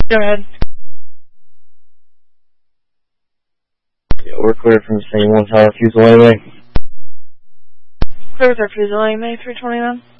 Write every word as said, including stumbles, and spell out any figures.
Go ahead. Yeah, we're clear from saying one tower refusal anyway. Clear with refusal anyway, three twenty-nine.